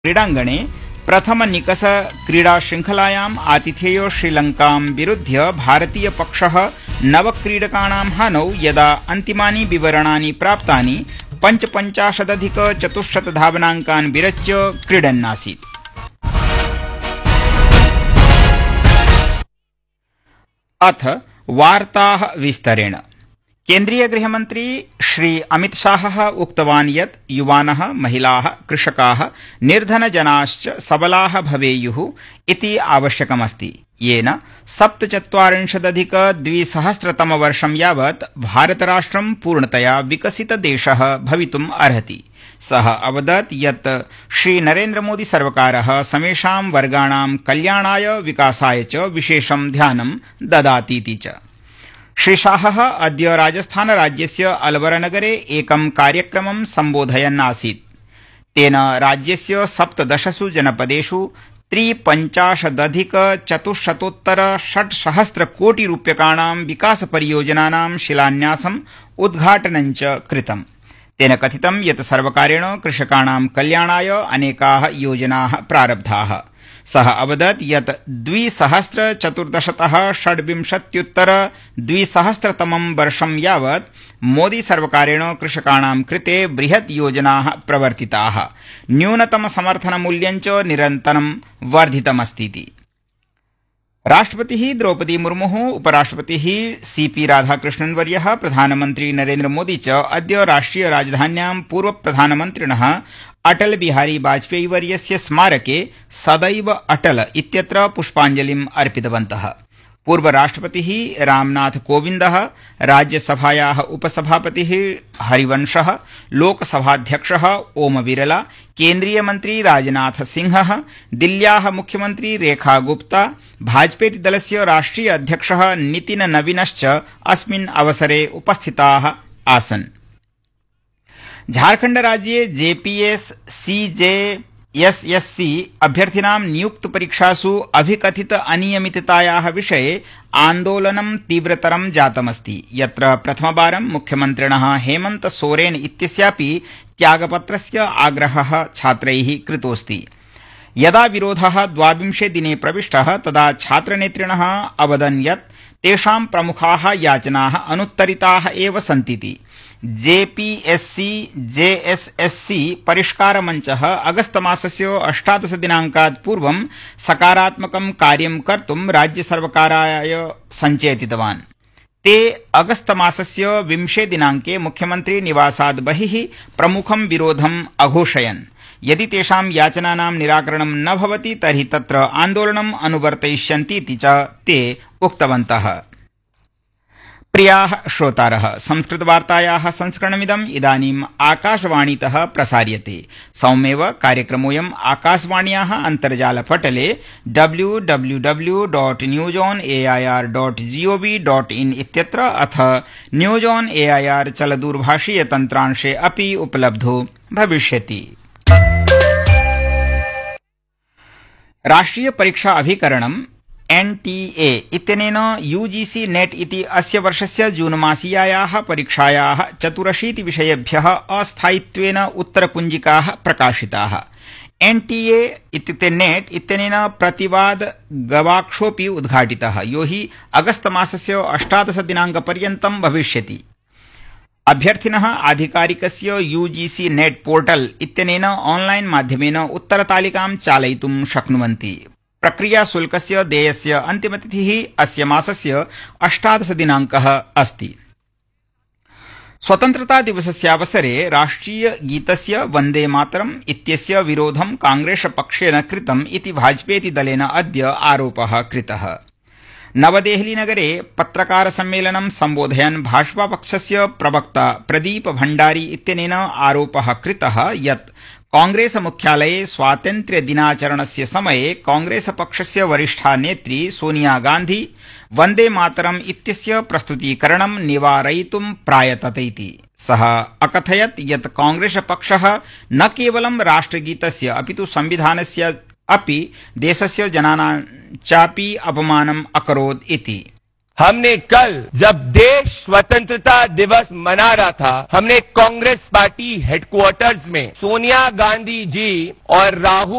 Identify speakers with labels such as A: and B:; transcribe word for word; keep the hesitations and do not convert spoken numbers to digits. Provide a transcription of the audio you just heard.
A: क्रीडांगणे प्रथम निकष क्रीडा श्रृंखलायाम् आतिथेयो श्रीलंकां विरुध्य भारतीय पक्षः नवक्रीडकाणां हानौ यदा अन्तिमानि विवरणानि प्राप्तानि पञ्चपञ्चाशदधिक चतुश्शत धावनाङ्कान् विरच्य क्रीडन्नासीत्। अथ वार्ताः विस्तरेण। केन्द्रीय गृहमन्त्री श्री अमित शाहः उक्तवान् यत् युवानः, महिलाः, कृषकाः, निर्धनजनाश्च सबलाः भवेयुः इति आवश्यकमस्ति, येन सप्तचत्वारिंशदधिक द्विसहस्रतमवर्षं यावत् भारतराष्ट्रं पूर्णतया विकसितदेशः भवितुम् अर्हति। सः अवदत् यत् श्रीनरेन्द्रमोदी सर्वकारः समेषां वर्गाणां कल्याणाय विकासाय च विशेषं ध्यानं ददातीति च। श्री शाहः अद्य राजस्थानराज्यस्य अलवरनगरे एकं कार्यक्रमं सम्बोधयन् आसीत्। तेन राज्यस्य सप्तदशसु जनपदेषु त्रिपञ्चाशदधिक चतुश्शतोत्तर षट्सहस्रकोटिरूप्यकाणां विकासपरियोजनानां शिलान्यासम् उद्घाटनं च कृतम्। तेन कथितं यत् सर्वकारेण कृषकाणां कल्याणाय अनेकाः योजनाः प्रारब्धाः। सः अवदत् यत् द्विसहस्रचतुर्दशतः षड्विंशत्युत्तर द्विसहस्रतमं वर्षं यावत् मोदी सर्वकारेण कृषकाणां कृते बृहत् योजनाः प्रवर्तिताः, न्यूनतम समर्थनमूल्यं च निरन्तरं वर्धितमस्तीति। राष्ट्रपतिः द्रौपदी मुर्मुः, उपराष्ट्रपतिः सी पी राधाकृष्णन् वर्यः, प्रधानमन्त्री नरेन्द्र मोदी च अद्य राष्ट्रिय राजधान्यां पूर्वप्रधानमन्त्रिणः अटल बिहारी वाजपेयी वर्यस्य स्मारके सदैव अटल इत्यत्र पुष्पाञ्जलिम् अर्पितवन्तः। पूर्वराष्ट्रपतिः रामनाथ कोविन्दः, राज्यसभायाः उपसभापतिः हरिवंशः, लोकसभाध्यक्षः ओम बिरला, केन्द्रीयमन्त्री राजनाथ सिंहः, दिल्ल्याः मुख्यमन्त्री रेखा गुप्ता, भाजपेति दलस्य राष्ट्रिय अध्यक्षः नितिन नवीनश्च अस्मिन् अवसरे उपस्थिताः आसन्। झारखण्ड राज्ये जेपीएस सीजेएसएससी अभ्यर्थिनां नियुक्त परीक्षासु अभिकथित अनियमिततायाः विषये आन्दोलनं तीव्रतरं जातमस्ति, यत्र प्रथमवारं मुख्यमन्त्रिणः हेमन्त सोरेन इत्यस्यापि त्यागपत्रस्य आग्रहः छात्रैः कृतोऽस्ति। यदा विरोधः द्वाविंशे दिने प्रविष्टः तदा छात्रनेतृणः अवदन् यत् तेषां प्रमुखाः याचनाः अनुत्तरिताः एव सन्तीति। जेपीएससी जेएसएससी परिष्कारमञ्चः अगस्तमासस्य अष्टादश दिनाङ्कात् पूर्वं सकारात्मकं कार्यं कर्तुं राज्यसर्वकाराय सञ्चेतितवान्। ते अगस्तमासस्य विंशे दिनाङ्के मुख्यमन्त्री निवासात् बहिः प्रमुखं विरोधम् अघोषयन्। यदि तेषां याचनानां निराकरणं न भवति तर्हि तत्र आन्दोलनम् अनुवर्तयिष्यन्तीति च ते उक्तवन्तः। प्रियाः श्रोतारः, संस्कृतवार्तायाः संस्करणमिदम् इदानीम् आकाशवाणीतः प्रसार्यते। सौम्येव कार्यक्रमोऽयम् आकाशवाण्याः अन्तर्जालपटले W W W dot news on A I R dot gov dot in इत्यत्र अथ news on A I R चलदूरभाषीयतन्त्रांशे अपि उपलब्धो भविष्यति। राष्ट्रिय परीक्षा अभिकरणम् एन् टी ए इत्यनेन यूजीसी नेट इति अस्य वर्षस्य जूनमासीयायाः परीक्षायाः चतुरशीति विषयेभ्यः अस्थायित्वेन उत्तरकुञ्जिकाः प्रकाशिताः। एन् टी ए इत्युक्ते नेट इत्यनेन प्रतिवाद गवाक्षोऽपि उद्घाटितः, यो हि अगस्तमासस्य अष्टादश दिनाङ्कपर्यन्तं भविष्यति। अभ्यर्थिनः आधिकारिकस्य यूजीसी नेट पोर्टल इत्यनेन ऑनलाइन माध्यमेन उत्तरतालिकां चालयितुं शक्नुवन्ति। प्रक्रियाशुल्कस्य देयस्य अन्तिमतिथिः अस्य मासस्य अष्टादश दिनाङ्कः अस्ति। स्वतन्त्रतादिवसस्यावसरे राष्ट्रियगीतस्य वन्दे मातरम् इत्यस्य विरोधं कांग्रेसपक्षेन कृतम् इति भाजपेति दलेन अद्य आरोपः कृतः। नवदेहलीनगरे पत्रकारसम्मेलनं सम्बोधयन् भाजपापक्षस्य प्रवक्ता प्रदीप भण्डारी इत्यनेन आरोपः कृतः यत् कांग्रेसमुख्यालये स्वातन्त्र्यदिनाचरणस्य समये कांग्रेसपक्षस्य वरिष्ठा नेत्री सोनिया गान्धी वन्दे मातरम् इत्यस्य प्रस्तुतीकरणं निवारयितुं प्रायतत इति। सः अकथयत् यत् कांग्रेसपक्षः न केवलं राष्ट्रगीतस्य अपितु संविधानस्य अपि देशस्य जनानां चापि अपमानम् अकरोत् इति।
B: हमने कल जब देश स्वतंत्रता दिवस मना रहा था, हमने कांग्रेस पार्टी हेडक्वार्टर्स में सोनिया गांधी जी और राहुल